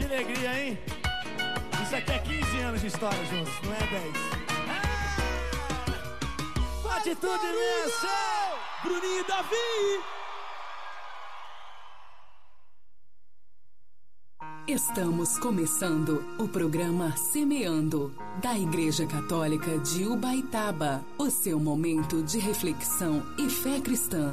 alegria, hein? Isso aqui é 15 anos de história juntos, não é 10. Atitude imensa! Bruninho e Davi! Estamos começando o programa Semeando, da Igreja Católica de Ubaitaba, o seu momento de reflexão e fé cristã.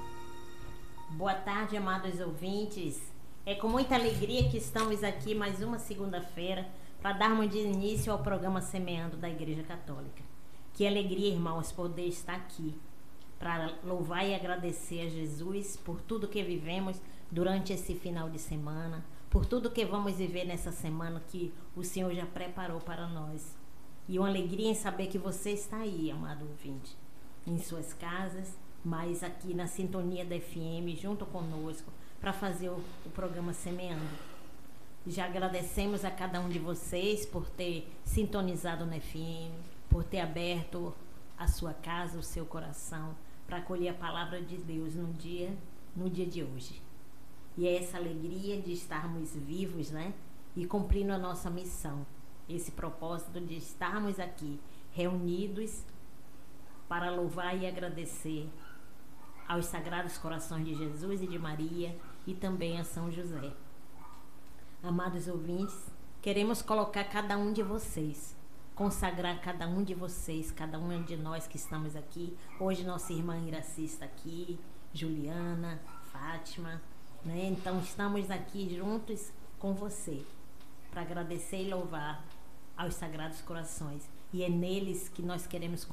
Boa tarde, amados ouvintes. É com muita alegria que estamos aqui mais uma segunda-feira para darmos início ao programa Semeando da Igreja Católica. Que alegria, irmãos, poder estar aqui para louvar e agradecer a Jesus por tudo que vivemos durante esse final de semana, por tudo que vamos viver nessa semana que o Senhor já preparou para nós. E uma alegria em saber que você está aí, amado ouvinte, em suas casas, mas aqui na sintonia da FM, junto conosco, para fazer o programa Semeando. Já agradecemos a cada um de vocês por ter sintonizado na FM, por ter aberto a sua casa, o seu coração, para acolher a palavra de Deus no dia de hoje. E é essa alegria de estarmos vivos, né? E cumprindo a nossa missão. Esse propósito de estarmos aqui reunidos para louvar e agradecer aos Sagrados Corações de Jesus e de Maria e também a São José. Amados ouvintes, queremos colocar cada um de vocês, consagrar cada um de vocês, cada um de nós que estamos aqui. Hoje nossa irmã Iraci está aqui, Juliana, Fátima, né? Então estamos aqui juntos com você para agradecer e louvar aos Sagrados Corações, e é neles que nós queremos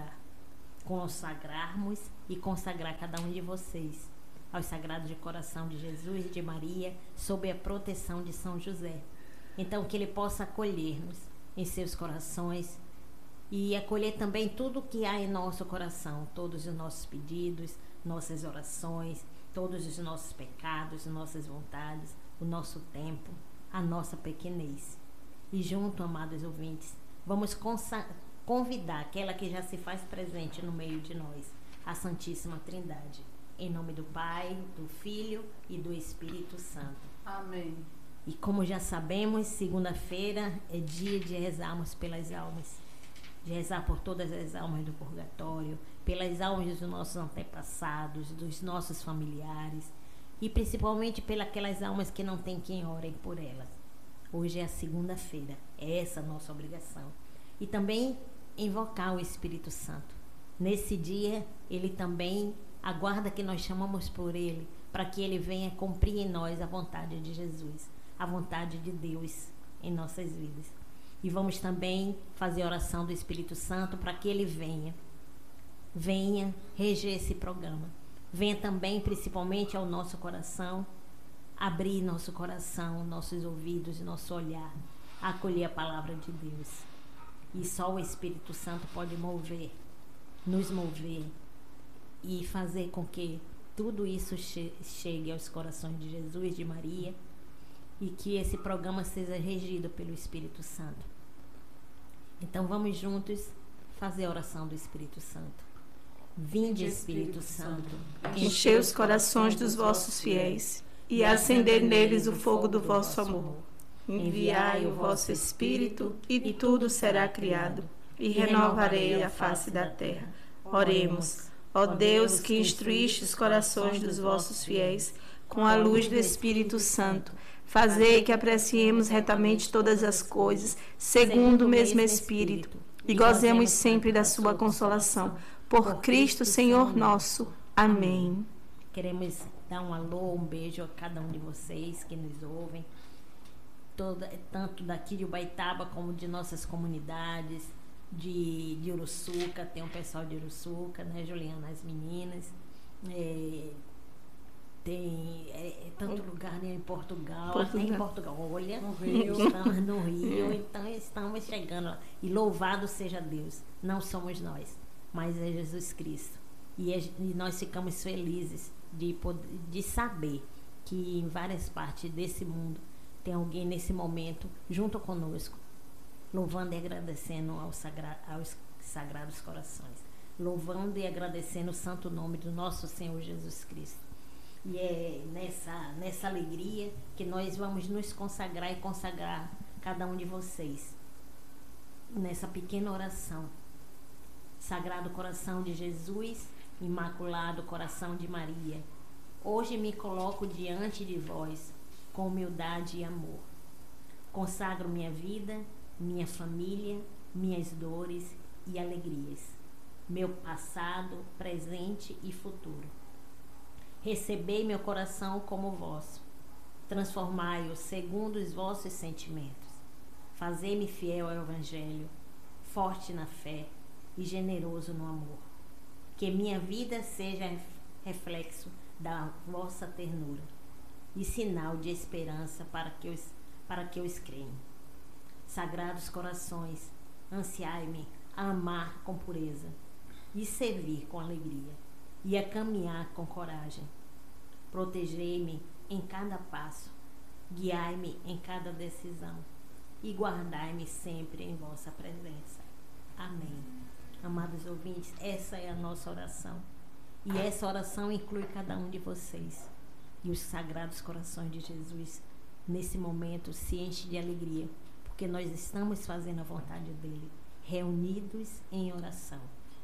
consagrarmos e consagrar cada um de vocês aos Sagrados de Coração de Jesus e de Maria, sob a proteção de São José. Então que ele possa acolher-nos em seus corações e acolher também tudo que há em nosso coração, todos os nossos pedidos, nossas orações, todos os nossos pecados, nossas vontades, o nosso tempo, a nossa pequenez. E junto, amados ouvintes, vamos convidar aquela que já se faz presente no meio de nós, a Santíssima Trindade. Em nome do Pai, do Filho e do Espírito Santo. Amém. E como já sabemos, segunda-feira é dia de rezarmos pelas almas, de rezar por todas as almas do purgatório, pelas almas dos nossos antepassados, dos nossos familiares e principalmente pelas almas que não tem quem ore por elas. Hoje é a segunda-feira, é essa a nossa obrigação. E também invocar o Espírito Santo. Nesse dia, ele também aguarda que nós chamamos por ele, para que ele venha cumprir em nós a vontade de Jesus, a vontade de Deus em nossas vidas. E vamos também fazer a oração do Espírito Santo para que ele venha reger esse programa. Venha também, principalmente ao nosso coração, abrir nosso coração, nossos ouvidos, nosso olhar, a acolher a palavra de Deus. E só o Espírito Santo pode nos mover e fazer com que tudo isso chegue aos corações de Jesus, de Maria, e que esse programa seja regido pelo Espírito Santo. Então vamos juntos fazer a oração do Espírito Santo. Vinde, Espírito Santo, enchei os corações dos vossos fiéis e acendei neles o fogo do vosso amor. Enviai o vosso Espírito e tudo será criado, e renovarei a face da terra. Oremos. Ó Deus, que instruíste os corações dos vossos fiéis com a luz do Espírito Santo, fazei que apreciemos retamente todas as coisas, segundo o mesmo Espírito, e gozemos sempre da sua consolação. Por Cristo, Senhor nosso. Amém. Queremos dar um alô, um beijo a cada um de vocês que nos ouvem, tanto daqui de Ubaitaba como de nossas comunidades, de Uruçuca, tem um pessoal de Uruçuca, né, Juliana, as meninas, tem tanto lugar, né, em Portugal, até em Portugal, olha, no Rio. Estamos no Rio, então estamos chegando lá. E louvado seja Deus, não somos nós, mas é Jesus Cristo. E nós ficamos felizes de saber que em várias partes desse mundo tem alguém nesse momento junto conosco, louvando e agradecendo aos Sagrados Corações, louvando e agradecendo o santo nome do nosso Senhor Jesus Cristo. E é nessa alegria que nós vamos nos consagrar e consagrar cada um de vocês nessa pequena oração. Sagrado coração de Jesus, imaculado coração de Maria, hoje me coloco diante de vós com humildade e amor. Consagro minha vida, minha família, minhas dores e alegrias, meu passado, presente e futuro. Recebei meu coração como vosso, transformai-o segundo os vossos sentimentos. Fazei-me fiel ao Evangelho, forte na fé e generoso no amor. Que minha vida seja reflexo da vossa ternura e sinal de esperança para que eu creia. Sagrados corações, ansiai-me a amar com pureza e servir com alegria e a caminhar com coragem. Protegei-me em cada passo, guiai-me em cada decisão e guardai-me sempre em vossa presença. Amém. Amados ouvintes, essa é a nossa oração. E essa oração inclui cada um de vocês. E os sagrados corações de Jesus, nesse momento, se enchem de alegria, porque nós estamos fazendo a vontade dele, reunidos em oração.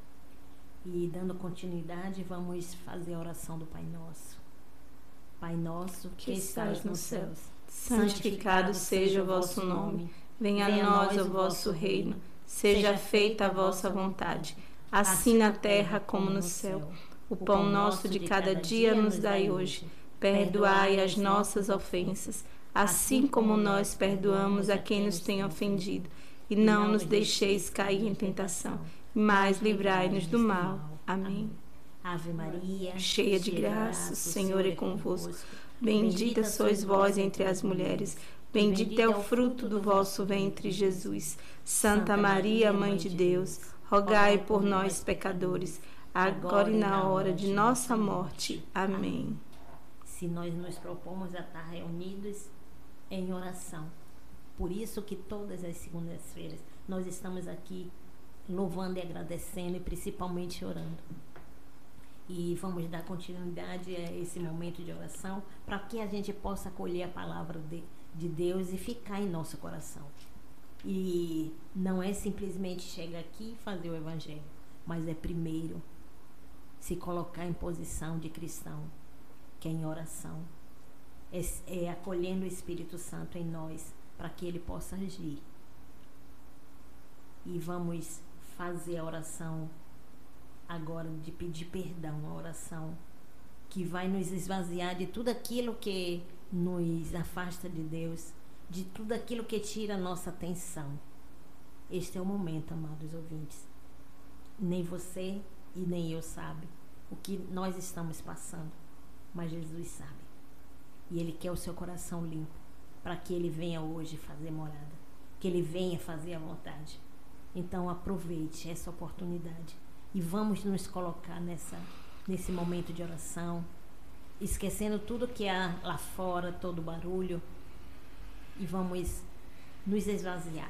E dando continuidade, vamos fazer a oração do Pai Nosso. Pai nosso, que estás nos céus, santificado seja o vosso nome. Venha a nós o vosso reino. Seja feita a vossa vontade, assim na terra como no céu. O pão nosso de cada dia nos dai hoje. Perdoai as nossas ofensas, assim como nós perdoamos a quem nos tem ofendido. E não nos deixeis cair em tentação, mas livrai-nos do mal. Amém. Ave Maria, cheia de graça, o Senhor é convosco. Bendita sois vós entre as mulheres. Bendito é o fruto do vosso ventre, Jesus. Santa Maria, Mãe de Deus, rogai por nós, pecadores, agora e na hora de nossa morte. Amém. Se nós nos propomos a estar reunidos em oração, por isso que todas as segundas-feiras nós estamos aqui louvando e agradecendo e principalmente orando. E vamos dar continuidade a esse momento de oração para que a gente possa acolher a palavra de Deus e ficar em nosso coração. E não é simplesmente chegar aqui e fazer o Evangelho, mas é primeiro se colocar em posição de cristão, que é em oração. É acolhendo o Espírito Santo em nós para que ele possa agir. E vamos fazer a oração agora de pedir perdão, a oração que vai nos esvaziar de tudo aquilo que nos afasta de Deus, de tudo aquilo que tira a nossa atenção. Este é o momento, amados ouvintes. Nem você e nem eu sabe o que nós estamos passando, mas Jesus sabe. E Ele quer o seu coração limpo, para que Ele venha hoje fazer morada, que Ele venha fazer a vontade. Então aproveite essa oportunidade e vamos nos colocar nesse momento de oração, esquecendo tudo que há lá fora, todo o barulho, e vamos nos esvaziar.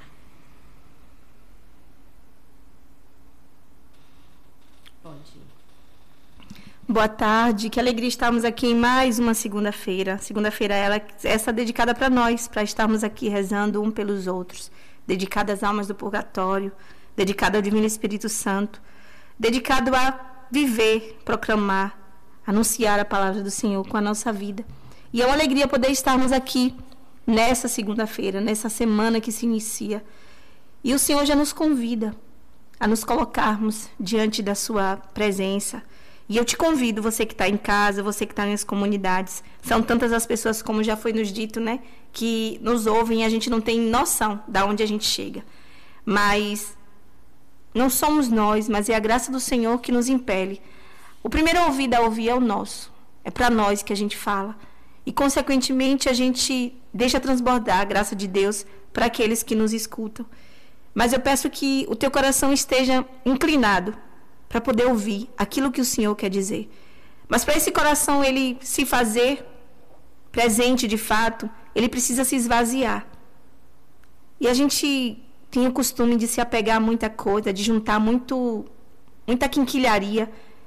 Pode ir. Boa tarde, que alegria estarmos aqui em mais uma segunda-feira. Segunda-feira essa dedicada para nós, para estarmos aqui rezando um pelos outros, dedicada às almas do purgatório, dedicada ao Divino Espírito Santo, dedicado a viver, proclamar, anunciar a palavra do Senhor com a nossa vida. E é uma alegria poder estarmos aqui nessa segunda-feira, nessa semana que se inicia. E o Senhor já nos convida a nos colocarmos diante da sua presença. E eu te convido, você que está em casa, você que está nas comunidades, são tantas as pessoas, como já foi nos dito, né, que nos ouvem e a gente não tem noção de onde a gente chega. Mas não somos nós, mas é a graça do Senhor que nos impele. O primeiro ouvido a ouvir é o nosso. É para nós que a gente fala. E, consequentemente, a gente deixa transbordar a graça de Deus para aqueles que nos escutam. Mas eu peço que o teu coração esteja inclinado para poder ouvir aquilo que o Senhor quer dizer. Mas para esse coração ele se fazer presente de fato, ele precisa se esvaziar. E a gente tem o costume de se apegar a muita coisa, de juntar muita quinquilharia.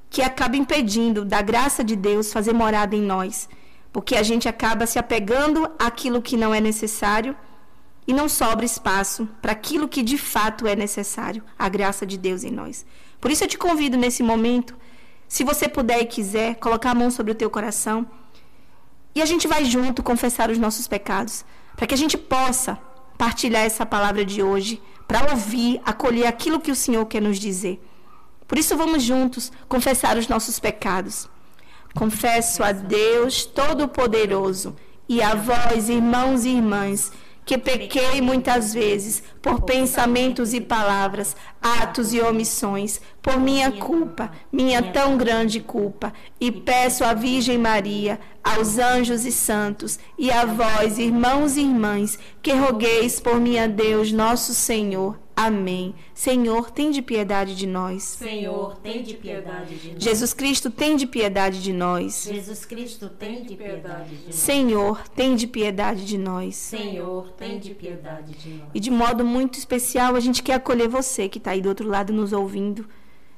que acaba impedindo da graça de Deus fazer morada em nós, porque a gente acaba se apegando àquilo que não é necessário e não sobra espaço para aquilo que de fato é necessário, a graça de Deus em nós. Por isso eu te convido nesse momento, se você puder e quiser, colocar a mão sobre o teu coração e a gente vai junto confessar os nossos pecados, para que a gente possa partilhar essa palavra de hoje, para ouvir, acolher aquilo que o Senhor quer nos dizer. Por isso vamos juntos confessar os nossos pecados. Confesso a Deus Todo-Poderoso e a vós, irmãos e irmãs, que pequei muitas vezes por pensamentos e palavras, atos e omissões, por minha culpa, minha tão grande culpa, e peço à Virgem Maria, aos anjos e santos, e a vós, irmãos e irmãs, que rogueis por mim a Deus nosso Senhor. Amém. Senhor, tende piedade de nós. Senhor, tende piedade de nós. Jesus Cristo, tende piedade de nós. Jesus Cristo, tende piedade de nós. Senhor, tende piedade de nós. Senhor, tende piedade de nós. E de modo muito especial, a gente quer acolher você que está aí do outro lado nos ouvindo.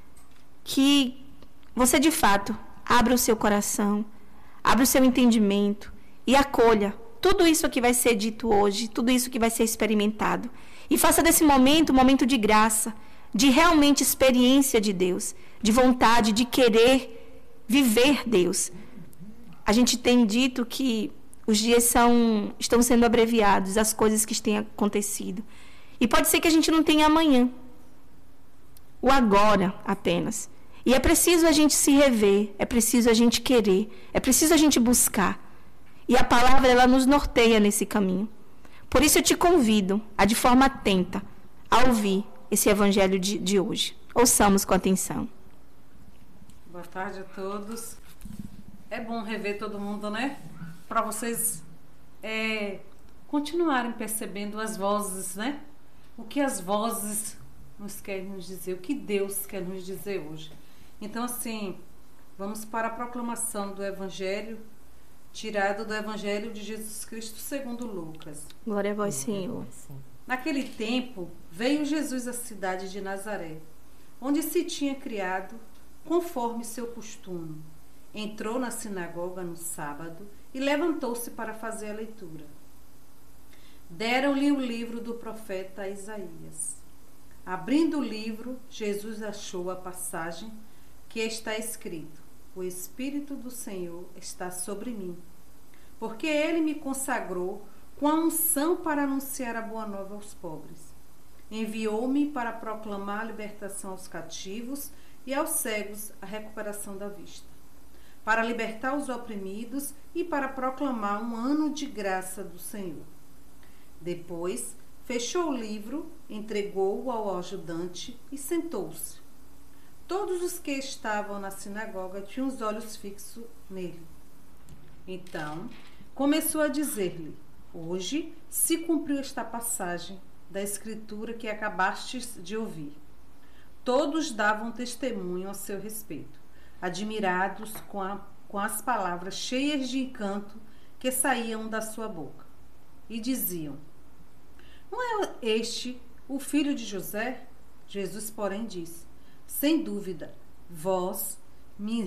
Que você, de fato, abra o seu coração, abra o seu entendimento e acolha tudo isso que vai ser dito hoje, tudo isso que vai ser experimentado. E faça desse momento um momento de graça, de realmente experiência de Deus, de vontade, de querer viver Deus. A gente tem dito que os dias estão sendo abreviados, as coisas que têm acontecido. E pode ser que a gente não tenha amanhã, o agora apenas. E é preciso a gente se rever, é preciso a gente querer, é preciso a gente buscar. E a palavra, ela nos norteia nesse caminho. Por isso eu te convido a, de forma atenta, a ouvir esse evangelho de hoje. Ouçamos com atenção. Boa tarde a todos. É bom rever todo mundo, né? Para vocês continuarem percebendo as vozes, né? O que as vozes nos querem nos dizer, o que Deus quer nos dizer hoje. Então, assim, vamos para a proclamação do evangelho, tirado do Evangelho de Jesus Cristo segundo Lucas. Glória a vós, Senhor. Naquele tempo, veio Jesus à cidade de Nazaré, onde se tinha criado, conforme seu costume. Entrou na sinagoga no sábado e levantou-se para fazer a leitura. Deram-lhe o livro do profeta Isaías. Abrindo o livro, Jesus achou a passagem que está escrito: o Espírito do Senhor está sobre mim, porque Ele me consagrou com a unção para anunciar a boa nova aos pobres. Enviou-me para proclamar a libertação aos cativos e aos cegos a recuperação da vista, para libertar os oprimidos e para proclamar um ano de graça do Senhor. Depois, fechou o livro, entregou-o ao ajudante e sentou-se. Todos os que estavam na sinagoga tinham os olhos fixos nele. Então, começou a dizer-lhe: hoje se cumpriu esta passagem da Escritura que acabastes de ouvir. Todos davam testemunho a seu respeito, admirados com as palavras cheias de encanto que saíam da sua boca. E diziam: não é este o filho de José? Jesus, porém, disse: sem dúvida, vós me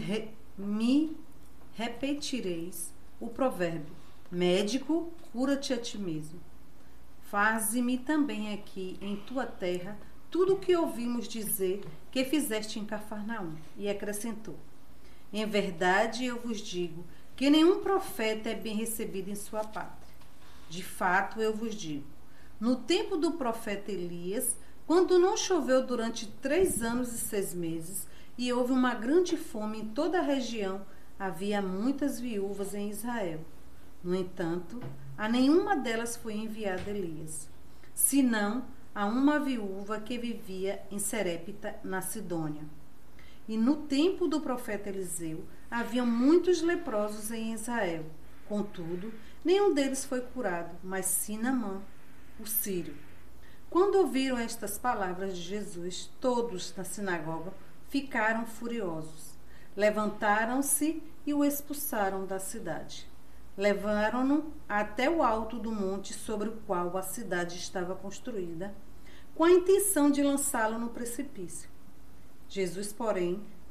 repetireis o provérbio: médico, cura-te a ti mesmo. Faze-me também aqui em tua terra tudo o que ouvimos dizer que fizeste em Cafarnaum. E acrescentou: em verdade eu vos digo que nenhum profeta é bem recebido em sua pátria. De fato eu vos digo, no tempo do profeta Elias, quando não choveu durante 3 anos e 6 meses, e houve uma grande fome em toda a região, havia muitas viúvas em Israel. No entanto, a nenhuma delas foi enviado Elias, senão a uma viúva que vivia em Serepta, na Sidônia. E no tempo do profeta Eliseu, havia muitos leprosos em Israel. Contudo, nenhum deles foi curado, mas sim Naamã, o sírio. Quando ouviram estas palavras de Jesus, todos na sinagoga ficaram furiosos. Levantaram-se e o expulsaram da cidade. Levaram-no até o alto do monte sobre o qual a cidade estava construída, com a intenção de lançá-lo no precipício. Jesus, porém,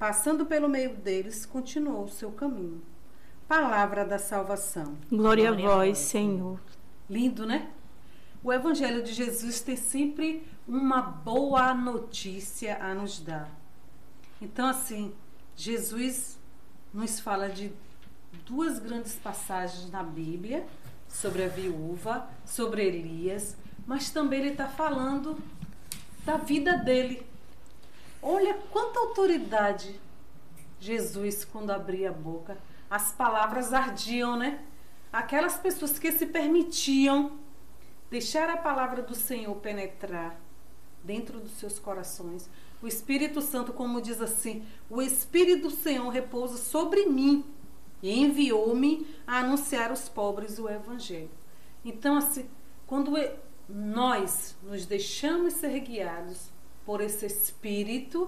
passando pelo meio deles, continuou o seu caminho. Palavra da salvação. Glória a vós, Senhor. Lindo, né? O Evangelho de Jesus tem sempre uma boa notícia a nos dar. Então, assim, Jesus nos fala de duas grandes passagens na Bíblia, sobre a viúva, sobre Elias, mas também ele está falando da vida dele. Olha quanta autoridade Jesus, quando abria a boca, as palavras ardiam, né? Aquelas pessoas que se permitiam deixar a palavra do Senhor penetrar dentro dos seus corações. O Espírito Santo, como diz assim, o Espírito do Senhor repousa sobre mim e enviou-me a anunciar aos pobres o Evangelho. Então, assim, quando nós nos deixamos ser guiados por esse Espírito,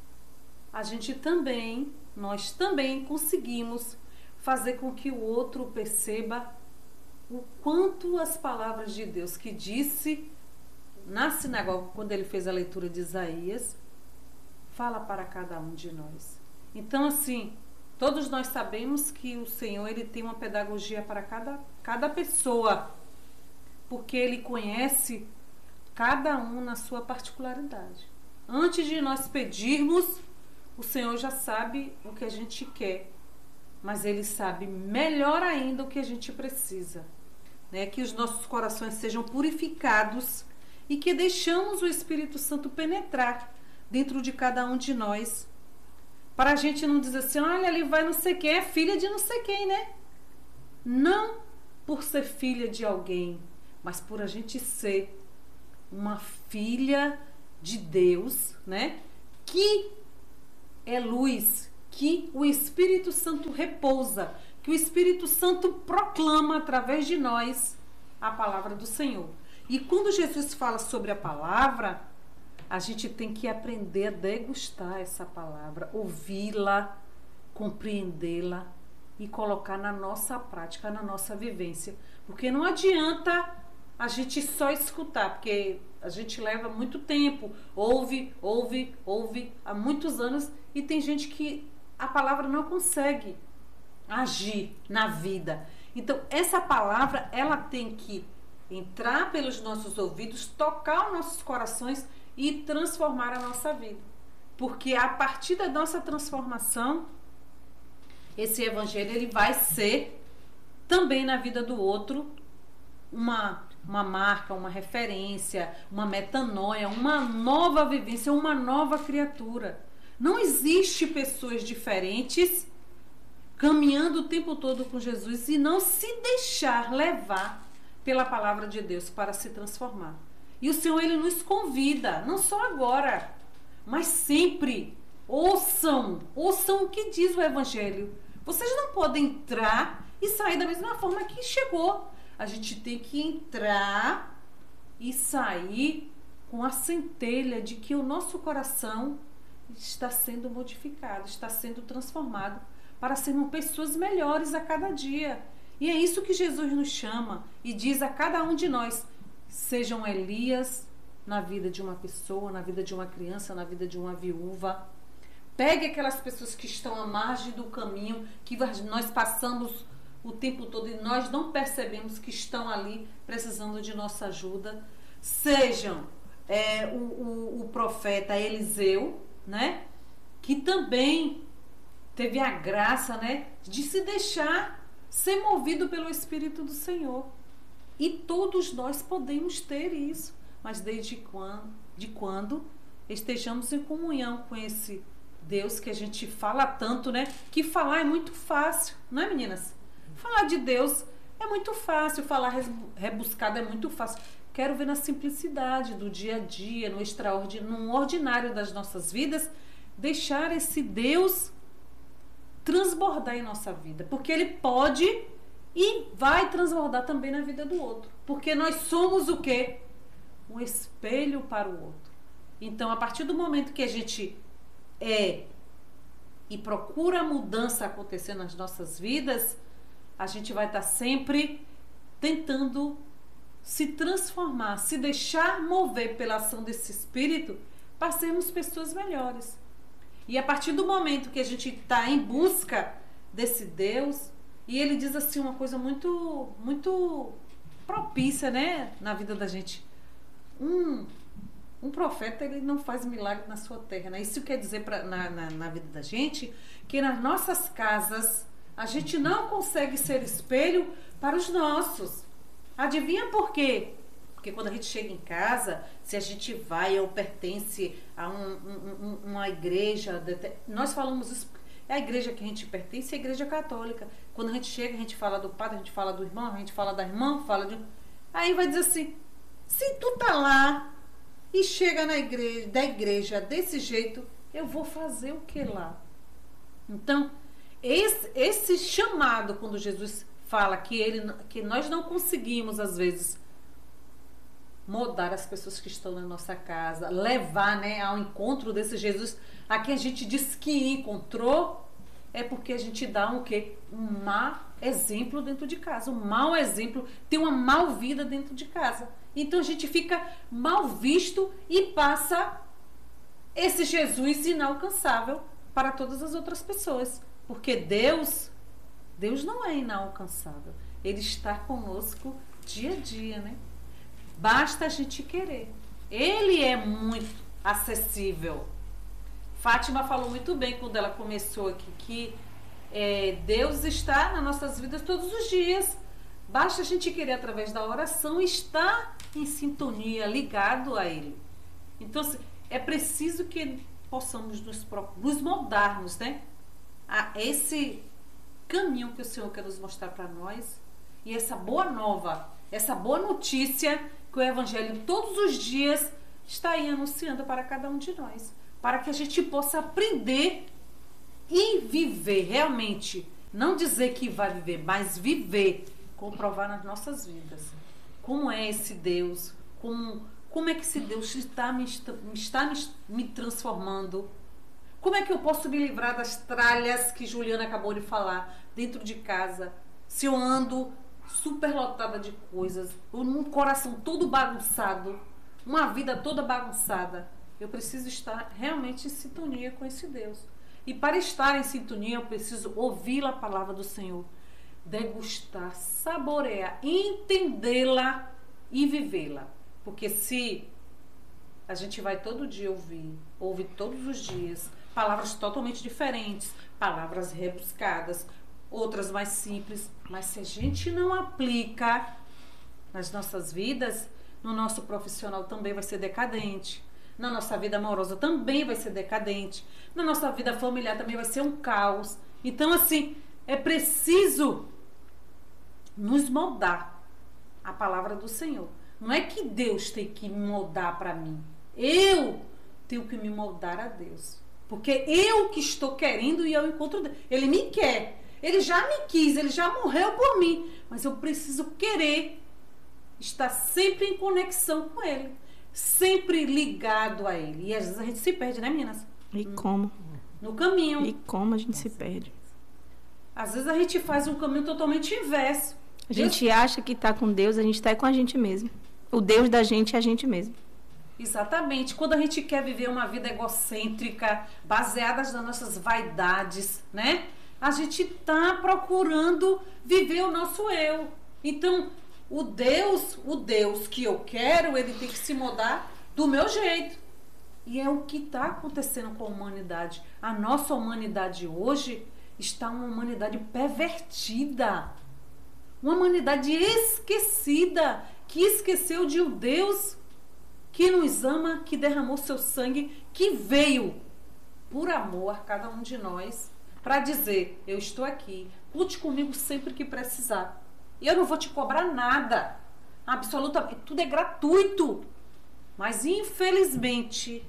nós também conseguimos fazer com que o outro perceba o quanto as palavras de Deus que disse na sinagoga, quando ele fez a leitura de Isaías, fala para cada um de nós. Então, assim, todos nós sabemos que o Senhor, ele tem uma pedagogia para cada pessoa, porque ele conhece cada um na sua particularidade. Antes de nós pedirmos, o Senhor já sabe o que a gente quer, mas ele sabe melhor ainda o que a gente precisa, né? Que os nossos corações sejam purificados e que deixamos o Espírito Santo penetrar dentro de cada um de nós, para a gente não dizer assim, olha, ali vai não sei quem, é filha de não sei quem, né? Não por ser filha de alguém, mas por a gente ser uma filha de Deus, né? Que é luz, que o Espírito Santo repousa, que o Espírito Santo proclama através de nós a palavra do Senhor. E quando Jesus fala sobre a palavra, a gente tem que aprender a degustar essa palavra, ouvi-la, compreendê-la e colocar na nossa prática, na nossa vivência. Porque não adianta a gente só escutar, porque a gente leva muito tempo, ouve há muitos anos, e tem gente que a palavra não consegue agir na vida. Então, essa palavra, ela tem que entrar pelos nossos ouvidos, tocar os nossos corações e transformar a nossa vida. Porque a partir da nossa transformação, esse evangelho ele vai ser também na vida do outro uma marca, uma referência, uma metanoia, uma nova vivência, uma nova criatura. Não existe pessoas diferentes caminhando o tempo todo com Jesus e não se deixar levar pela palavra de Deus para se transformar. E o Senhor, ele nos convida, não só agora, mas sempre. Ouçam o que diz o Evangelho. Vocês não podem entrar e sair da mesma forma que chegou. A gente tem que entrar e sair com a centelha de que o nosso coração está sendo modificado, está sendo transformado para sermos pessoas melhores a cada dia. E é isso que Jesus nos chama e diz a cada um de nós. Sejam Elias na vida de uma pessoa, na vida de uma criança, na vida de uma viúva. Pegue aquelas pessoas que estão à margem do caminho, que nós passamos o tempo todo e nós não percebemos que estão ali precisando de nossa ajuda. Sejam o profeta Eliseu, né? Que também teve a graça, né, de se deixar ser movido pelo Espírito do Senhor. E todos nós podemos ter isso, mas desde quando estejamos em comunhão com esse Deus que a gente fala tanto, né? Que falar é muito fácil, não é, meninas? Falar de Deus é muito fácil, falar rebuscado é muito fácil. Quero ver na simplicidade do dia a dia, no ordinário das nossas vidas, deixar esse Deus transbordar em nossa vida, porque ele pode e vai transbordar também na vida do outro, porque nós somos o quê? Um espelho para o outro. Então, a partir do momento que a gente e procura a mudança acontecer nas nossas vidas, a gente vai estar sempre tentando se transformar, se deixar mover pela ação desse Espírito para sermos pessoas melhores. E a partir do momento que a gente está em busca desse Deus, e ele diz assim uma coisa muito, muito propícia, né, na vida da gente. Um profeta, ele não faz milagre na sua terra, né? Isso quer dizer na vida da gente que nas nossas casas a gente não consegue ser espelho para os nossos. Adivinha por quê? Porque quando a gente chega em casa, se a gente vai ou pertence a uma igreja, nós falamos isso, é a igreja que a gente pertence, é a igreja católica. Quando a gente chega, a gente fala do padre, a gente fala do irmão, a gente fala da irmã, fala de... Aí vai dizer assim, se tu tá lá e chega da igreja desse jeito, eu vou fazer o que lá? Então, esse chamado, quando Jesus fala que nós não conseguimos, às vezes, mudar as pessoas que estão na nossa casa, levar, né, ao encontro desse Jesus, a quem a gente diz que encontrou, é porque a gente dá um quê? Um mau exemplo dentro de casa. Um mau exemplo, tem uma mal vida dentro de casa. Então a gente fica mal visto e passa esse Jesus inalcançável para todas as outras pessoas. Porque Deus não é inalcançável. Ele está conosco dia a dia, né? Basta a gente querer. Ele é muito acessível. Fátima falou muito bem quando ela começou aqui, que Deus está nas nossas vidas todos os dias. Basta a gente querer, através da oração, estar em sintonia, ligado a Ele. Então, é preciso que possamos nos moldarmos, né, a esse caminho que o Senhor quer nos mostrar para nós. E essa boa nova, essa boa notícia que o Evangelho todos os dias está aí anunciando para cada um de nós. Para que a gente possa aprender e viver realmente. Não dizer que vai viver, mas viver. Comprovar nas nossas vidas. Como é esse Deus? Como é que esse Deus está me transformando? Como é que eu posso me livrar das tralhas que Juliana acabou de falar dentro de casa? Se eu ando superlotada de coisas, um coração todo bagunçado, uma vida toda bagunçada, eu preciso estar realmente em sintonia com esse Deus. E para estar em sintonia, eu preciso ouvir a palavra do Senhor, degustar, saborear, entendê-la e vivê-la. Porque se a gente vai todo dia ouvir todos os dias palavras totalmente diferentes, palavras rebuscadas, outras mais simples, mas se a gente não aplica nas nossas vidas, no nosso profissional também vai ser decadente, na nossa vida amorosa também vai ser decadente, na nossa vida familiar também vai ser um caos. Então, assim, é preciso nos moldar a palavra do Senhor. Não é que Deus tem que me moldar para mim. Eu tenho que me moldar a Deus. Porque eu que estou querendo ir ao encontro dele. Ele me quer. Ele já me quis. Ele já morreu por mim. Mas eu preciso querer estar sempre em conexão com ele. Sempre ligado a ele. E às vezes a gente se perde, né, meninas? E como? No caminho. E como a gente se perde. Às vezes a gente faz um caminho totalmente inverso. A gente acha que está com Deus, a gente está com a gente mesmo. O Deus da gente é a gente mesmo. Exatamente. Quando a gente quer viver uma vida egocêntrica, baseada nas nossas vaidades, né? A gente está procurando viver o nosso eu. Então, o Deus que eu quero, ele tem que se moldar do meu jeito. E é o que está acontecendo com a humanidade. A nossa humanidade hoje está uma humanidade pervertida. Uma humanidade esquecida, que esqueceu de um Deus que nos ama, que derramou seu sangue, que veio por amor a cada um de nós, para dizer, eu estou aqui, conte comigo sempre que precisar. E eu não vou te cobrar nada, absolutamente, tudo é gratuito. Mas infelizmente,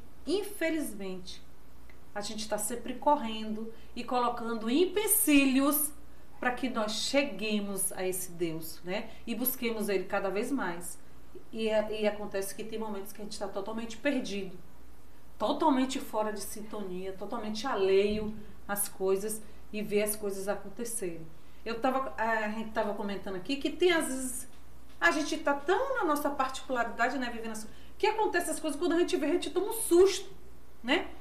a gente está sempre correndo e colocando empecilhos para que nós cheguemos a esse Deus, né? E busquemos Ele cada vez mais. E acontece que tem momentos que a gente está totalmente perdido, totalmente fora de sintonia, totalmente alheio às coisas e vê as coisas acontecerem. A gente estava comentando aqui que tem às vezes, a gente está tão na nossa particularidade, né? Vivendo assim, que acontece as coisas, quando a gente vê, a gente toma um susto, né?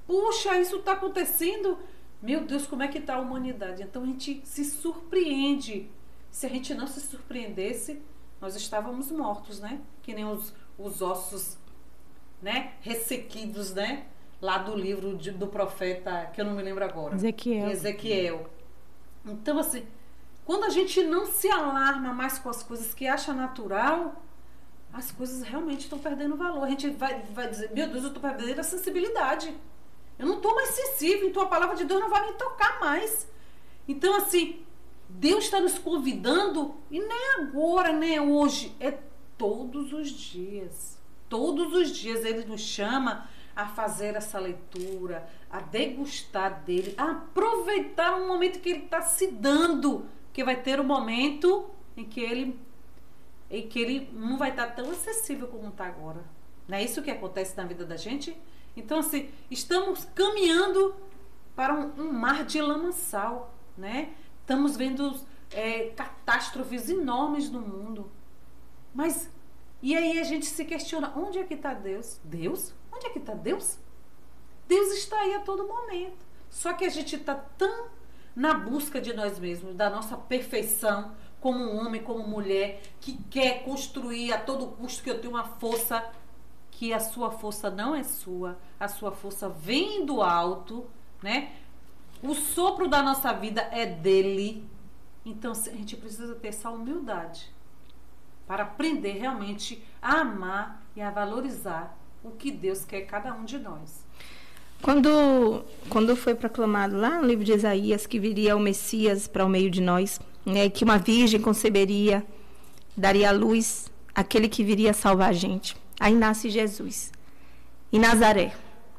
Puxa, isso está acontecendo. Meu Deus, como é que está a humanidade? Então a gente se surpreende. Se a gente não se surpreendesse, nós estávamos mortos, né? Que nem os ossos, né? Ressequidos, né? Lá do livro do profeta, que eu não me lembro agora. Ezequiel. Então, assim, quando a gente não se alarma mais com as coisas que acha natural, as coisas realmente estão perdendo valor. A gente vai dizer, meu Deus, eu estou perdendo a sensibilidade. Eu não estou mais sensível, então a palavra de Deus não vai me tocar mais. Então, assim, Deus está nos convidando, e nem agora, nem hoje, é todos os dias. Todos os dias Ele nos chama a fazer essa leitura, a degustar dele, a aproveitar um momento que Ele está se dando, que vai ter um momento em que Ele não vai estar tão acessível como está agora. Não é isso que acontece na vida da gente? Então, assim, estamos caminhando para um mar de lamaçal, né? Estamos vendo catástrofes enormes no mundo. Mas, e aí a gente se questiona, onde é que está Deus? Deus? Onde é que está Deus? Deus está aí a todo momento. Só que a gente está tão na busca de nós mesmos, da nossa perfeição, como homem, como mulher, que quer construir a todo custo que eu tenho uma força, que a sua força não é sua, a sua força vem do alto, né? O sopro da nossa vida é dele. Então a gente precisa ter essa humildade para aprender realmente a amar e a valorizar o que Deus quer cada um de nós. Quando foi proclamado lá no livro de Isaías que viria o Messias para o meio de nós, né, que uma virgem conceberia, daria à luz aquele que viria salvar a gente. Aí nasce Jesus, em Nazaré.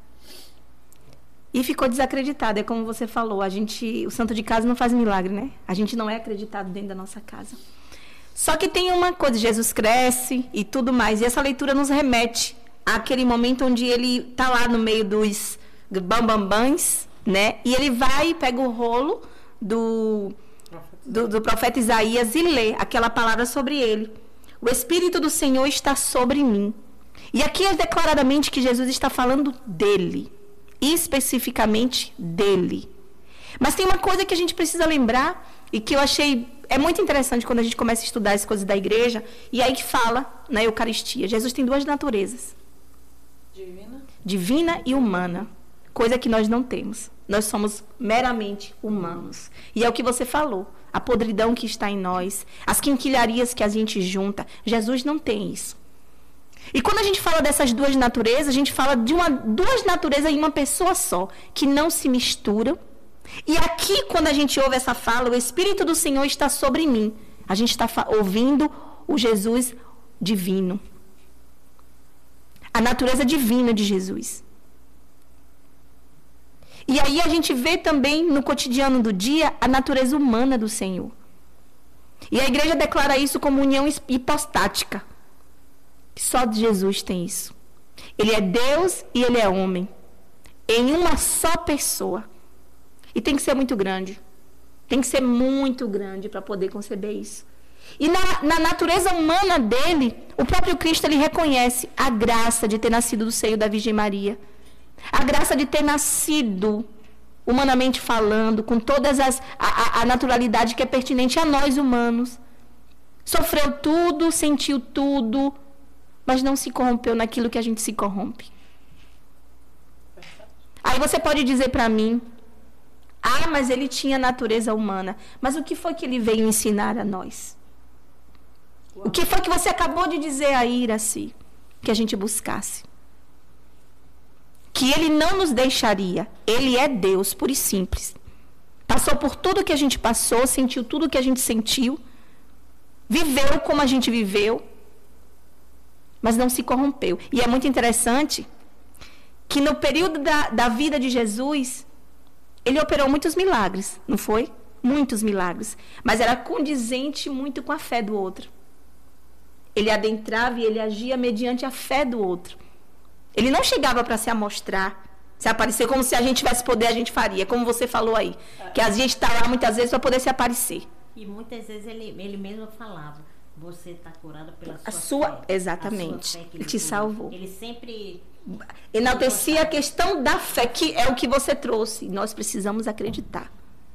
E ficou desacreditado, é como você falou, o santo de casa não faz milagre, né? A gente não é acreditado dentro da nossa casa. Só que tem uma coisa, Jesus cresce e tudo mais, e essa leitura nos remete àquele momento onde ele está lá no meio dos bambambãs, né? E ele vai e pega o rolo do profeta Isaías e lê aquela palavra sobre ele. O Espírito do Senhor está sobre mim. E aqui é declaradamente que Jesus está falando dele, especificamente dele. Mas tem uma coisa que a gente precisa lembrar e que eu achei muito interessante quando a gente começa a estudar as coisas da igreja, e aí que fala na Eucaristia. Jesus tem duas naturezas. Divina e humana. Coisa que nós não temos. Nós somos meramente humanos. E é o que você falou. A podridão que está em nós, as quinquilharias que a gente junta. Jesus não tem isso. E quando a gente fala dessas duas naturezas, a gente fala de duas naturezas em uma pessoa só, que não se misturam. E aqui, quando a gente ouve essa fala, o Espírito do Senhor está sobre mim. A gente está ouvindo o Jesus divino. A natureza divina de Jesus. E aí a gente vê também no cotidiano do dia a natureza humana do Senhor. E a igreja declara isso como união hipostática. Só Jesus tem isso. Ele é Deus e ele é homem. Em uma só pessoa. E tem que ser muito grande. Tem que ser muito grande para poder conceber isso. E na natureza humana dele, o próprio Cristo ele reconhece a graça de ter nascido do seio da Virgem Maria. A graça de ter nascido, humanamente falando, com todas a naturalidade que é pertinente a nós humanos. Sofreu tudo, sentiu tudo, mas não se corrompeu naquilo que a gente se corrompe. Aí você pode dizer para mim, mas ele tinha natureza humana. Mas o que foi que ele veio ensinar a nós? O que foi que você acabou de dizer a Iraci? Que a gente buscasse. Que ele não nos deixaria. Ele é Deus, puro e simples. Passou por tudo que a gente passou, sentiu tudo que a gente sentiu, viveu como a gente viveu, mas não se corrompeu. E é muito interessante que no período da vida de Jesus, ele operou muitos milagres, não foi? Muitos milagres. Mas era condizente muito com a fé do outro. Ele adentrava e ele agia mediante a fé do outro. Ele não chegava para se amostrar, se aparecer, como se a gente tivesse poder, a gente faria, como você falou aí. Que a gente está lá muitas vezes para poder se aparecer. E muitas vezes ele mesmo falava, Você está curado pela sua fé. Exatamente. A sua fé que Ele te salvou. Ele sempre Enaltecia a questão da fé, que é o que você trouxe. Nós precisamos acreditar.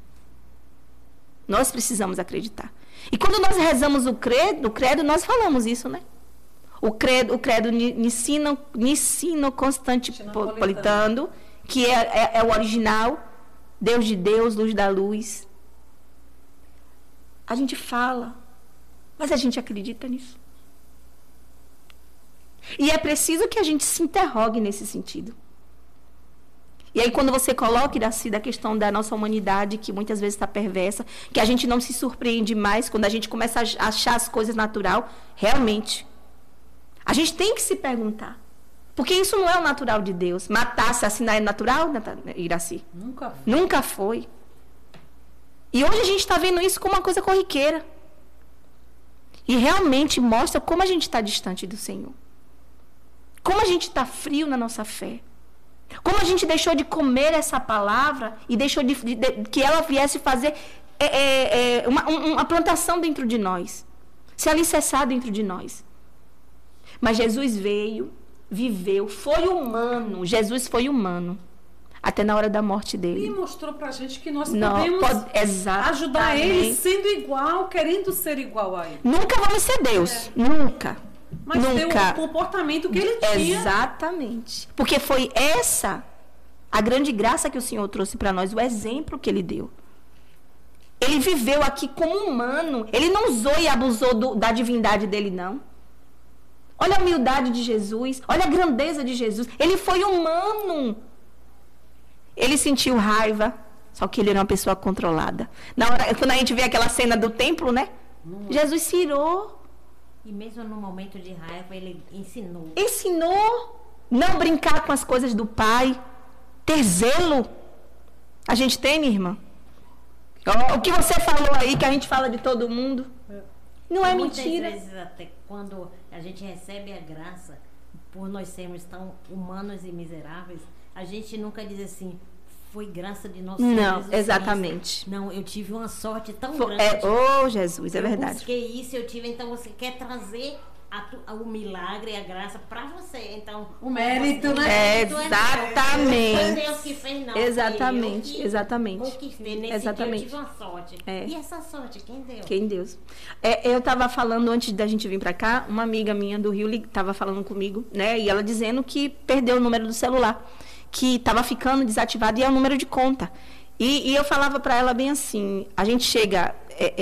Nós precisamos acreditar. E quando nós rezamos o credo, nós falamos isso, né? O credo nicino constantinopolitano, que é o original, Deus de Deus, luz da luz. A gente fala, mas a gente acredita nisso. E é preciso que a gente se interrogue nesse sentido. E aí, quando você coloca, Iraci, da questão da nossa humanidade, que muitas vezes está perversa, que a gente não se surpreende mais, quando a gente começa a achar as coisas natural, realmente, a gente tem que se perguntar. Porque isso não é o natural de Deus. Matar, assassinar é natural, Iraci? Nunca foi. Nunca foi. E hoje a gente está vendo isso como uma coisa corriqueira. E realmente mostra como a gente está distante do Senhor. Como a gente está frio na nossa fé. Como a gente deixou de comer essa palavra e deixou que ela viesse fazer uma plantação dentro de nós. Se alicerçar dentro de nós. Mas Jesus veio, viveu, foi humano. Jesus foi humano. Até na hora da morte dele. E mostrou pra gente que nós podemos ajudar ele sendo igual, querendo ser igual a ele. Nunca vamos ser Deus. Nunca. Mas nunca. Tem o comportamento que ele tinha. Exatamente. Porque foi essa a grande graça que o Senhor trouxe para nós, o exemplo que ele deu. Ele viveu aqui como humano. Ele não usou e abusou da divindade dele, não. Olha a humildade de Jesus. Olha a grandeza de Jesus. Ele foi humano. Ele sentiu raiva. Só que ele era uma pessoa controlada. Quando a gente vê aquela cena do templo, né? Jesus se irou. E mesmo no momento de raiva, ele ensinou. Ensinou. Não brincar com as coisas do Pai. Ter zelo. A gente tem, minha irmã? O que você falou aí, que a gente fala de todo mundo. Não é mentira. Muitas vezes, até quando a gente recebe a graça, por nós sermos tão humanos e miseráveis, a gente nunca diz assim, foi graça de nosso Senhor Não, Jesus exatamente. Cristo. Não, eu tive uma sorte tão grande. Jesus, é verdade. Eu busquei isso, eu tive. Então, você quer trazer o milagre e a graça para você. Então, o mérito, né? Exatamente. Foi Deus que fez, não. Exatamente, exatamente. Conquistei nesse exatamente. dia, eu tive uma sorte. E essa sorte, quem deu? Quem deu? Eu estava falando, antes da gente vir para cá, uma amiga minha do Rio estava falando comigo, né? E ela dizendo que perdeu o número do celular, que estava ficando desativado, e é o número de conta. E eu falava para ela bem assim, a gente chega,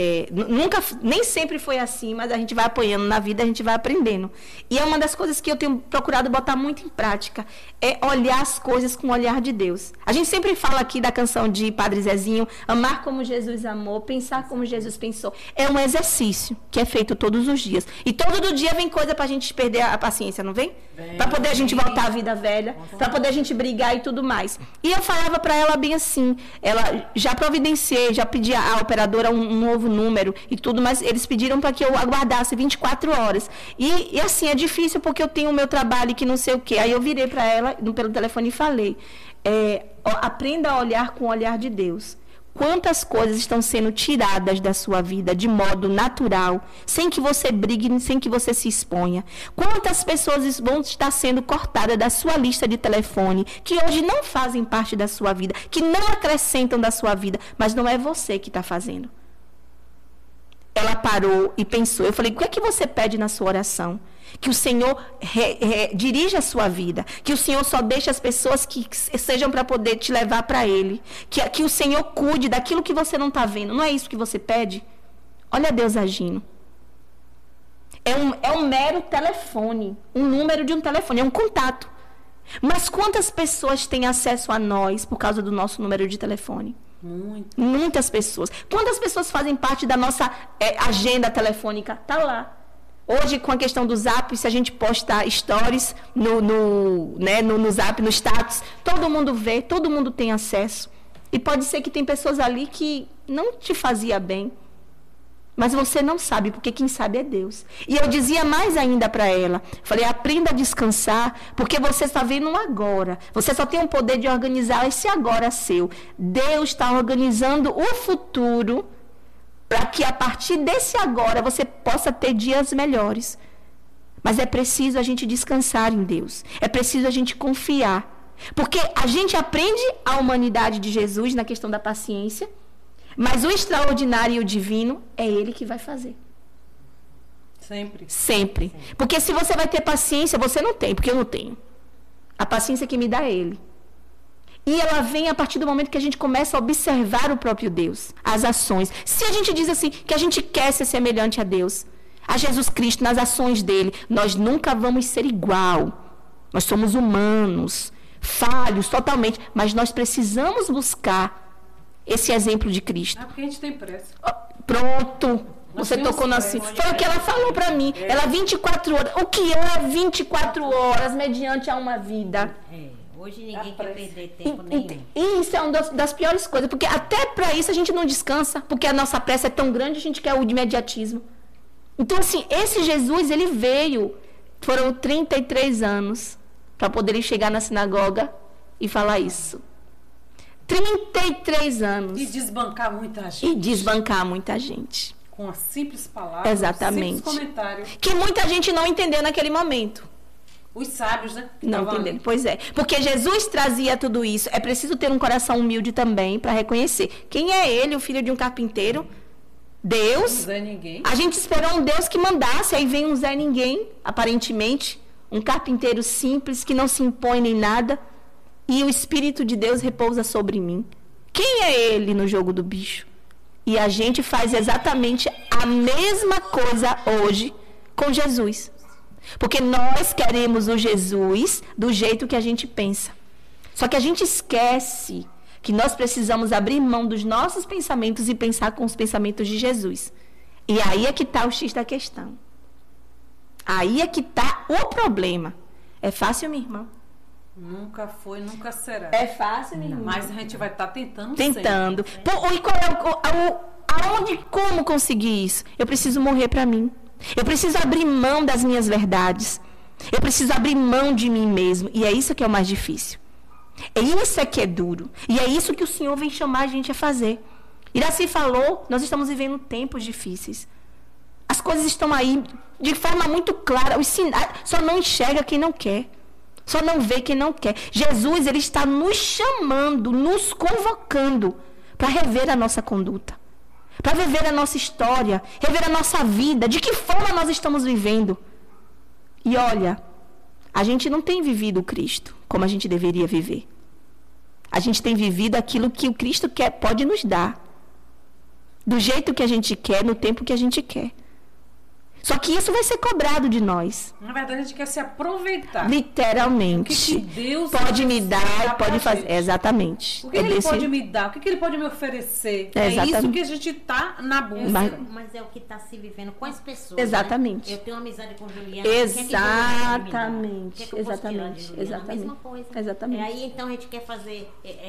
nem sempre foi assim, mas a gente vai apanhando na vida, a gente vai aprendendo. E é uma das coisas que eu tenho procurado botar muito em prática, é olhar as coisas com o olhar de Deus. A gente sempre fala aqui da canção de Padre Zezinho, amar como Jesus amou, pensar como Jesus pensou. É um exercício que é feito todos os dias. E todo dia vem coisa para a gente perder a paciência, não vem? Para poder a gente voltar à vida velha, para poder a gente brigar e tudo mais. E eu falava para ela bem assim, ela já providenciei, já pedi à operadora um novo número e tudo, mas eles pediram para que eu aguardasse 24 horas. E assim, é difícil porque eu tenho o meu trabalho e que não sei o quê. Aí eu virei para ela pelo telefone e falei, aprenda a olhar com o olhar de Deus. Quantas coisas estão sendo tiradas da sua vida de modo natural, sem que você brigue, sem que você se exponha? Quantas pessoas vão estar sendo cortadas da sua lista de telefone, que hoje não fazem parte da sua vida, que não acrescentam da sua vida, mas não é você que está fazendo? Ela parou e pensou. Eu falei, o que é que você pede na sua oração? Que o Senhor dirija a sua vida. Que o Senhor só deixe as pessoas que sejam para poder te levar para Ele. Que o Senhor cuide daquilo que você não está vendo. Não é isso que você pede? Olha Deus agindo. É um mero telefone. Um número de um telefone. É um contato. Mas quantas pessoas têm acesso a nós por causa do nosso número de telefone? Muitas pessoas. Quantas pessoas fazem parte da nossa agenda telefônica? Está lá. Hoje, com a questão do Zap, se a gente postar stories no Zap, no status, todo mundo vê, todo mundo tem acesso. E pode ser que tem pessoas ali que não te fazia bem. Mas você não sabe, porque quem sabe é Deus. E eu dizia mais ainda para ela. Falei, aprenda a descansar, porque você está vendo um agora. Você só tem o poder de organizar esse agora seu. Deus está organizando o futuro para que a partir desse agora você possa ter dias melhores. Mas é preciso a gente descansar em Deus. É preciso a gente confiar. Porque a gente aprende a humanidade de Jesus na questão da paciência, mas o extraordinário e o divino é Ele que vai fazer. Sempre. Sempre. Porque se você vai ter paciência, você não tem, porque eu não tenho. A paciência que me dá é Ele. E ela vem a partir do momento que a gente começa a observar o próprio Deus, as ações. Se a gente diz assim, que a gente quer ser semelhante a Deus, a Jesus Cristo, nas ações dele, nós nunca vamos ser igual. Nós somos humanos, falhos totalmente, mas nós precisamos buscar esse exemplo de Cristo. Porque a gente tem pressa. Pronto. Você tocou no assim. Foi o que ela falou para mim. Ela 24 horas. O que é 24 horas mediante a uma vida? Hoje ninguém quer perder tempo nenhum. Isso é uma das piores coisas, porque até para isso a gente não descansa, porque a nossa pressa é tão grande, a gente quer o imediatismo. Então, assim, esse Jesus, ele veio, foram 33 anos para poder chegar na sinagoga e falar isso. 33 anos. E desbancar muita gente. E desbancar muita gente. Com as simples palavras, exatamente. Simples comentários. Que muita gente não entendeu naquele momento. Os sábios, né? Não entenderam. Pois é. Porque Jesus trazia tudo isso. É preciso ter um coração humilde também para reconhecer. Quem é ele, o filho de um carpinteiro? Deus. Não Zé Ninguém. A gente esperou um Deus que mandasse. Aí vem um Zé Ninguém, aparentemente. Um carpinteiro simples, que não se impõe nem nada. E o Espírito de Deus repousa sobre mim. Quem é ele no jogo do bicho? E a gente faz exatamente a mesma coisa hoje com Jesus. Porque nós queremos o Jesus do jeito que a gente pensa. Só que a gente esquece que nós precisamos abrir mão dos nossos pensamentos e pensar com os pensamentos de Jesus. E aí é que está o X da questão. Aí é que está o problema. É fácil, minha irmã? Nunca foi, nunca será. É fácil, minha irmã? Mas a gente vai estar tentando. Tentando. E qual é aonde, como conseguir isso? Eu preciso morrer para mim. Eu preciso abrir mão das minhas verdades. Eu preciso abrir mão de mim mesmo. E é isso que é o mais difícil. É isso que é duro. E é isso que o Senhor vem chamar a gente a fazer. Iraci falou, nós estamos vivendo tempos difíceis. As coisas estão aí de forma muito clara. Os sinais, só não enxerga quem não quer. Só não vê quem não quer. Jesus, ele está nos chamando, nos convocando para rever a nossa conduta. Para rever a nossa história, rever a nossa vida, de que forma nós estamos vivendo. E olha, a gente não tem vivido o Cristo como a gente deveria viver. A gente tem vivido aquilo que o Cristo quer, pode nos dar. Do jeito que a gente quer, no tempo que a gente quer. Só que isso vai ser cobrado de nós. Na verdade, a gente quer se aproveitar. Literalmente. O que Deus pode me dar, pode fazer. Exatamente. O que ele pode me dar? O que ele pode me oferecer? É isso que a gente está na busca. Mas é o que está se vivendo com as pessoas. Exatamente. Né? Eu tenho uma amizade com Juliana. Exatamente. Exatamente. Exatamente. A mesma coisa. Exatamente. E aí, então, a gente quer fazer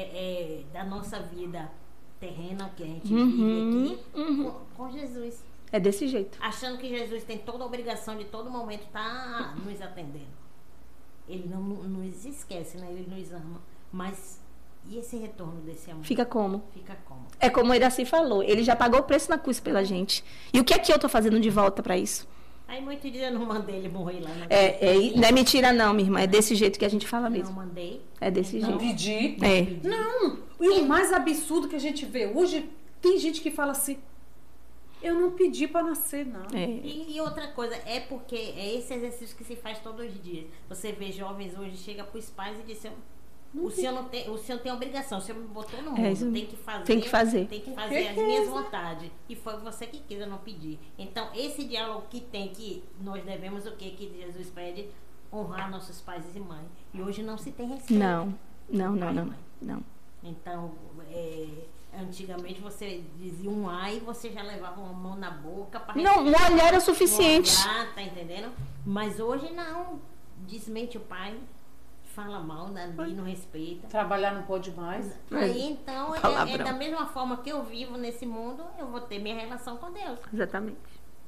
da nossa vida terrena, que a gente vive aqui, com Jesus. É desse jeito. Achando que Jesus tem toda a obrigação de todo momento estar nos atendendo. Ele não nos esquece, né? Ele nos ama. Mas e esse retorno desse amor? Fica como? Fica como? É como o Iraci falou. Ele já pagou o preço na cruz pela gente. E o que é que eu estou fazendo de volta para isso? Aí muitos dias eu não mandei ele morrer lá na não é mentira não, minha irmã. É desse jeito que a gente fala mesmo. Não mandei. É desse jeito. Pedir. Não. E o mais absurdo que a gente vê hoje, tem gente que fala assim, eu não pedi para nascer, não. E outra coisa, é porque é esse exercício que se faz todos os dias. Você vê jovens hoje, chega para os pais e diz, o senhor tem obrigação, o senhor me botou no mundo, tem que fazer as minhas vontades. E foi você que quis, eu não pedir. Então, esse diálogo que nós devemos o que Jesus pede? Honrar nossos pais e mães. E hoje não se tem respeito. Não. Então, antigamente você dizia um ai e você já levava uma mão na boca para não, um olhar era o suficiente. Tá entendendo? Mas hoje não. Desmente o pai, fala mal, e não respeita. Trabalhar não pode mais. Aí então é da mesma forma que eu vivo nesse mundo, eu vou ter minha relação com Deus. Exatamente.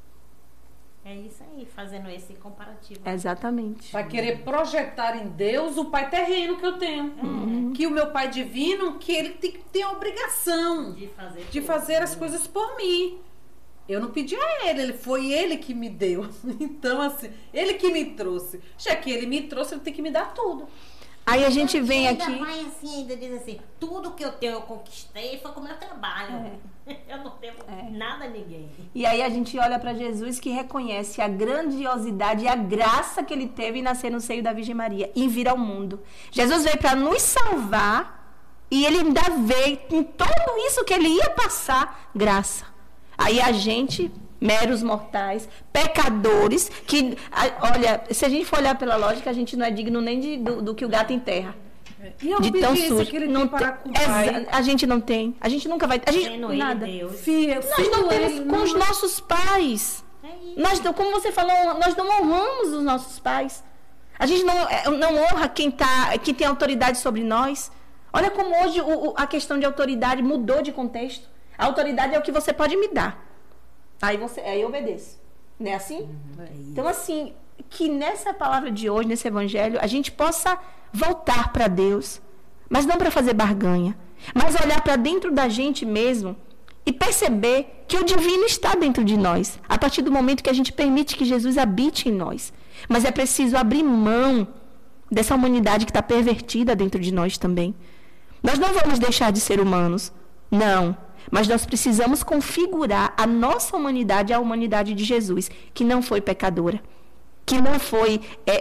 É isso aí, fazendo esse comparativo. Exatamente. Vai querer projetar em Deus o pai terreno que eu tenho. Que o meu pai divino, que ele tem que ter a obrigação de fazer as coisas por mim. Eu não pedi a ele, foi ele que me deu. Então, assim, ele que me trouxe. Já que ele me trouxe, ele tem que me dar tudo. Aí a gente vem ainda aqui... vai assim, ainda diz assim, tudo que eu tenho eu conquistei foi com o meu trabalho. Eu não devo nada a ninguém. E aí a gente olha para Jesus, que reconhece a grandiosidade e a graça que ele teve em nascer no seio da Virgem Maria e vir ao mundo. Jesus veio para nos salvar e ele ainda veio com tudo isso que ele ia passar, graça. Aí a gente, meros mortais, pecadores, que, olha, se a gente for olhar pela lógica, a gente não é digno nem do que o gato enterra. E a de tão sujo. que ele não tem para com o pai? A gente não tem. A gente nunca vai. A gente nada. Nós não temos com os nossos pais. Nós, como você falou, nós não honramos os nossos pais. A gente não honra quem tem autoridade sobre nós. Olha como hoje a questão de autoridade mudou de contexto. A autoridade é o que você pode me dar. Aí eu obedeço. Não é assim? Então, assim, que nessa palavra de hoje, nesse evangelho, a gente possa voltar para Deus, mas não para fazer barganha, mas olhar para dentro da gente mesmo e perceber que o divino está dentro de nós, a partir do momento que a gente permite que Jesus habite em nós. Mas é preciso abrir mão dessa humanidade que está pervertida dentro de nós também. Nós não vamos deixar de ser humanos, não. Mas nós precisamos configurar a nossa humanidade à humanidade de Jesus, que não foi pecadora, que não foi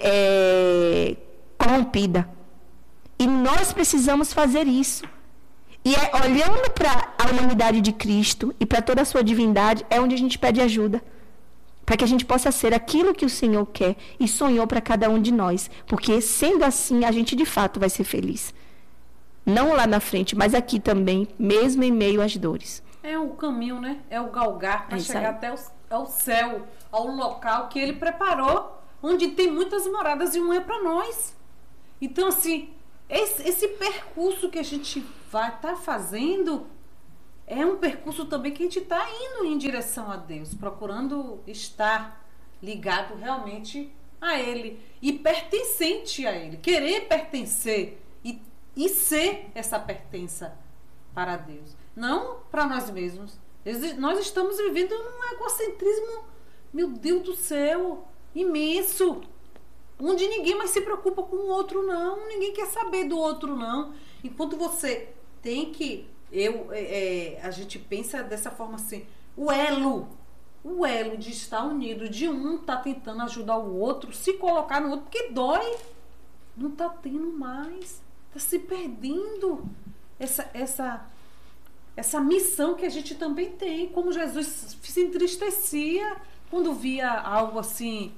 corrompida. E nós precisamos fazer isso. E olhando para a humanidade de Cristo e para toda a sua divindade, é onde a gente pede ajuda. Para que a gente possa ser aquilo que o Senhor quer e sonhou para cada um de nós. Porque sendo assim, a gente de fato vai ser feliz. Não lá na frente, mas aqui também, mesmo em meio às dores. É o caminho, né? É o galgar para chegar até ao céu, ao local que ele preparou, onde tem muitas moradas e um é para nós. Então, assim, esse percurso que a gente vai estar fazendo é um percurso também que a gente está indo em direção a Deus, procurando estar ligado realmente a Ele e pertencente a Ele, querer pertencer e ser essa pertença para Deus, não para nós mesmos. Nós estamos vivendo num egocentrismo, meu Deus do céu, imenso, onde ninguém mais se preocupa com o outro, não. Ninguém quer saber do outro, não. Enquanto você tem que... a gente pensa dessa forma assim, o elo de estar unido, de um tá tentando ajudar o outro, se colocar no outro, porque dói. Não tá tendo mais. Tá se perdendo essa missão que a gente também tem. Como Jesus se entristecia quando via algo assim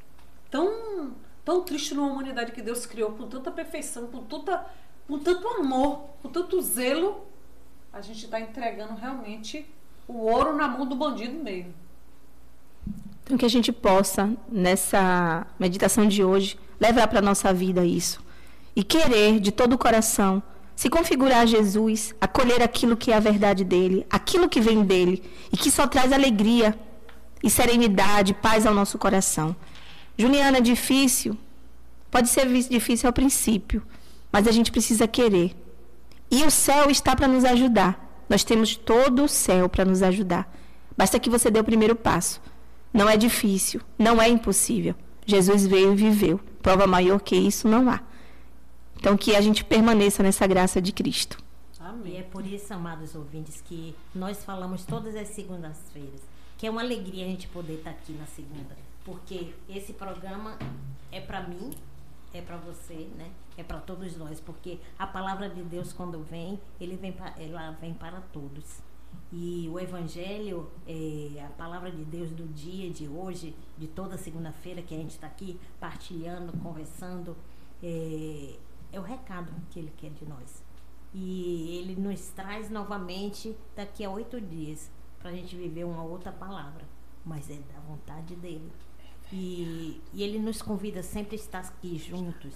tão triste numa humanidade que Deus criou com tanta perfeição, com tanto amor, com tanto zelo. A gente está entregando realmente o ouro na mão do bandido mesmo. Então que a gente possa, nessa meditação de hoje, levar para a nossa vida isso. E querer de todo o coração se configurar a Jesus, acolher aquilo que é a verdade dele, aquilo que vem dele e que só traz alegria e serenidade, paz ao nosso coração. Juliana, difícil, pode ser difícil ao princípio, mas a gente precisa querer. E o céu está para nos ajudar. Nós temos todo o céu para nos ajudar. Basta que você dê o primeiro passo. Não é difícil, não é impossível. Jesus veio e viveu. Prova maior que isso não há. Então, que a gente permaneça nessa graça de Cristo. Amém. E é por isso, amados ouvintes, que nós falamos todas as segundas-feiras, que é uma alegria a gente poder estar aqui na segunda. Porque esse programa é para mim, é para você, né? É para todos nós. Porque a palavra de Deus, quando vem, ela vem para todos. E o Evangelho, a palavra de Deus do dia de hoje, de toda segunda-feira que a gente está aqui partilhando, conversando, é o recado que Ele quer de nós. E Ele nos traz novamente daqui a 8 dias para a gente viver uma outra palavra, mas é da vontade dEle. E Ele nos convida sempre a estar aqui juntos,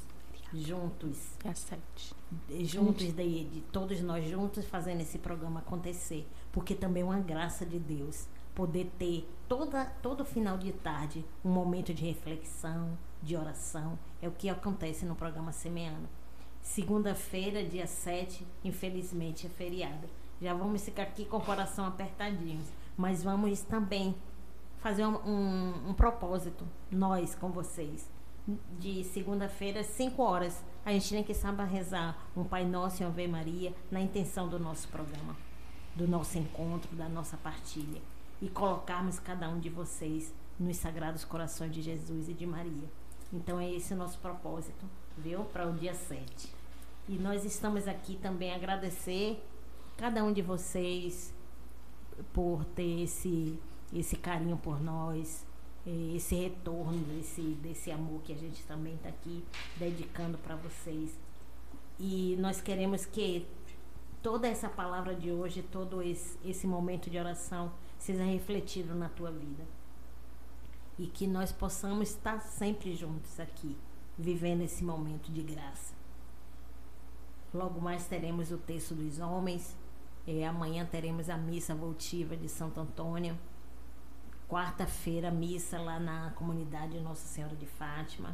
de todos nós juntos fazendo esse programa acontecer, porque também é uma graça de Deus poder ter todo final de tarde um momento de reflexão, de oração. É o que acontece no programa Semeando. Segunda-feira, dia 7, infelizmente é feriado. Já vamos ficar aqui com o coração apertadinhos, mas vamos também fazer um propósito, nós com vocês. De segunda-feira, às 5 horas, a gente tem que saber rezar um Pai Nosso e uma Ave Maria na intenção do nosso programa, do nosso encontro, da nossa partilha. E colocarmos cada um de vocês nos Sagrados Corações de Jesus e de Maria. Então é esse o nosso propósito, viu? Para o dia 7. E nós estamos aqui também a agradecer cada um de vocês por ter esse carinho por nós, esse retorno desse amor que a gente também está aqui dedicando para vocês. E nós queremos que toda essa palavra de hoje, todo esse momento de oração seja refletido na tua vida. E que nós possamos estar sempre juntos aqui, vivendo esse momento de graça. Logo mais teremos o Terço dos Homens. Amanhã teremos a missa votiva de Santo Antônio. Quarta-feira, missa lá na comunidade Nossa Senhora de Fátima.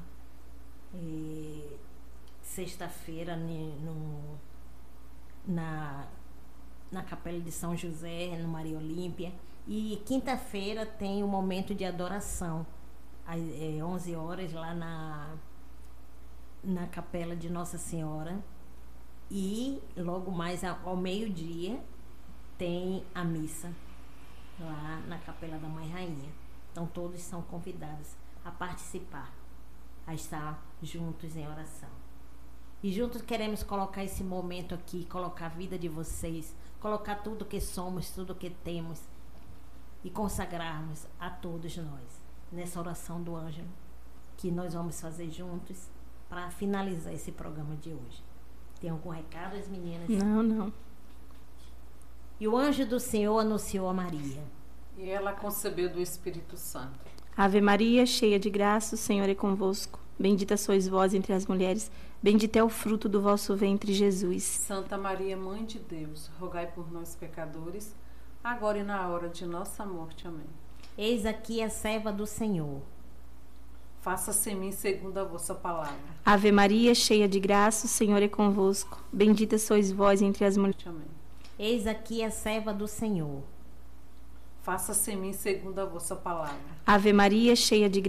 Sexta-feira, na Capela de São José, no Maria Olímpia. E quinta-feira tem um momento de adoração, às 11 horas, lá na Capela de Nossa Senhora. E logo mais ao meio-dia tem a missa lá na Capela da Mãe Rainha. Então todos são convidados a participar, a estar juntos em oração. E juntos queremos colocar esse momento aqui, colocar a vida de vocês, colocar tudo que somos, tudo que temos e consagrarmos a todos nós nessa oração do Ângelo que nós vamos fazer juntos para finalizar esse programa de hoje. Tem algum recado, as meninas? Não. E o anjo do Senhor anunciou a Maria. E ela concebeu do Espírito Santo. Ave Maria, cheia de graça, o Senhor é convosco. Bendita sois vós entre as mulheres, bendito é o fruto do vosso ventre, Jesus. Santa Maria, Mãe de Deus, rogai por nós, pecadores, agora e na hora de nossa morte. Amém. Eis aqui a serva do Senhor. Faça-se em mim segundo a vossa palavra. Ave Maria, cheia de graça, o Senhor é convosco. Bendita sois vós entre as mulheres. Amém. Eis aqui a serva do Senhor. Faça-se em mim segundo a vossa palavra. Ave Maria, cheia de